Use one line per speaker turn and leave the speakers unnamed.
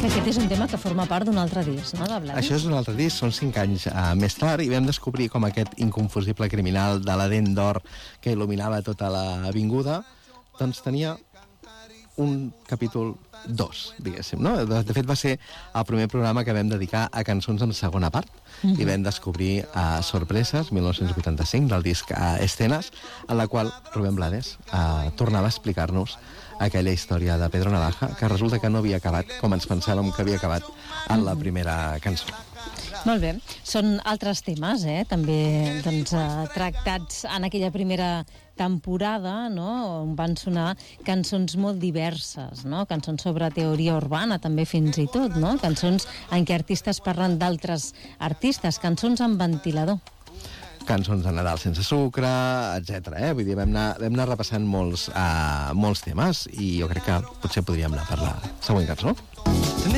Aquest és un tema que forma part d'un altre disc, no, de Blades?
Això és un altre disc, són 5 anys més tard, i vam descobrir com aquest inconfusible criminal de la dent d'or que il·luminava tota l'avinguda, doncs tenia un capítol 2, diguéssim, no? De fet, va ser el primer programa que vam dedicar a cançons en segona part, i vam descobrir Sorpreses, 1985, del disc Escenes, en la qual Rubén Blades tornava a explicar-nos aquella història de Pedro Navaja, que resulta que no havia acabat com ens pensàvem que havia acabat en la primera cançó.
Molt bé. Són altres temes, també doncs, tractats en aquella primera temporada, no? On van sonar cançons molt diverses, no? Cançons sobre teoria urbana, també, fins i tot, no? Cançons en què artistes parlen d'altres artistes, cançons amb ventilador.
Cançons de Nadal sense sucre, etc. Vull dir, vam anar repassant molts temes, i jo crec que potser podríem anar per la següent cançó.